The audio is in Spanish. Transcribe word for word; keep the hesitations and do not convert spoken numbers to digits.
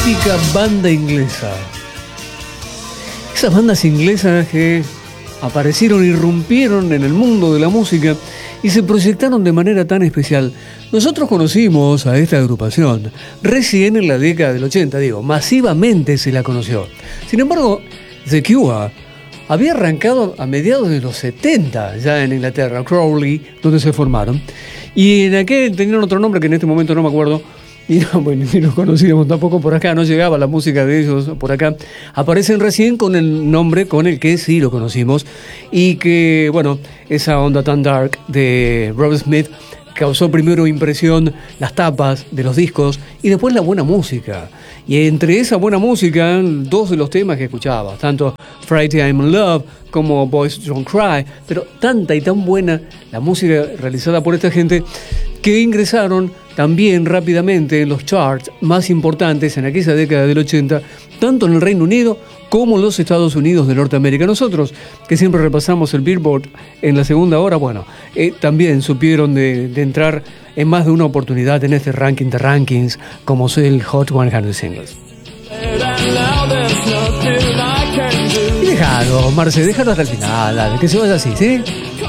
típica banda inglesa. Esas bandas inglesas que aparecieron, irrumpieron en el mundo de la música y se proyectaron de manera tan especial. Nosotros conocimos a esta agrupación recién en la década del ochenta, digo, masivamente se la conoció. Sin embargo, The Cure había arrancado a mediados de los setenta ya en Inglaterra, Crowley, donde se formaron. Y en aquel tenían otro nombre que en este momento no me acuerdo. Y no, bueno, ni los conocíamos tampoco por acá, no llegaba la música de ellos por acá. Aparecen recién con el nombre con el que sí lo conocimos. Y que, bueno, esa onda tan dark de Robert Smith causó primero impresión las tapas de los discos y después la buena música. Y entre esa buena música, dos de los temas que escuchaba, tanto Friday I'm in Love como Boys Don't Cry, pero tanta y tan buena la música realizada por esta gente que ingresaron también rápidamente en los charts más importantes en aquella década del ochenta, tanto en el Reino Unido como en los Estados Unidos de Norteamérica. Nosotros, que siempre repasamos el Billboard en la segunda hora, bueno, eh, también supieron de, de entrar en más de una oportunidad en este ranking de rankings, como es el Hot cien Singles. Y déjalo, Marce, déjalo hasta el final, dale, que se vaya así, ¿sí?